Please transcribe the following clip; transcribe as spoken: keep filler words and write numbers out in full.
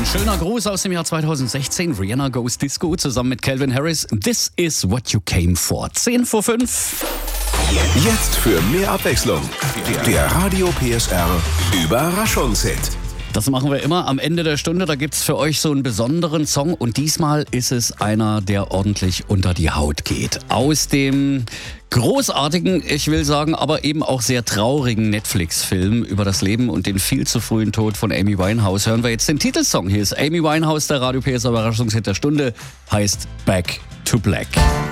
Ein schöner Gruß aus dem Jahr zweitausendsechzehn. Rihanna Goes Disco zusammen mit Calvin Harris. This is what you came for. zehn vor fünf. Jetzt für mehr Abwechslung. Der Radio P S R Überraschungshit. Das machen wir immer am Ende der Stunde. Da gibt's für euch so einen besonderen Song. Und diesmal ist es einer, der ordentlich unter die Haut geht. Aus dem großartigen, ich will sagen, aber eben auch sehr traurigen Netflix-Film über das Leben und den viel zu frühen Tod von Amy Winehouse hören wir jetzt den Titelsong. Hier ist Amy Winehouse, der Radio P S R Überraschungshit der Stunde, heißt Back to Black.